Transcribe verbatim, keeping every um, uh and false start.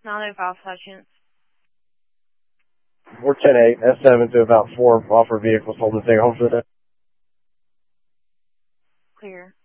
nine oh five Hutchins. four ten eight, S seven to about four offer vehicles holding the thing home for the day. Clear.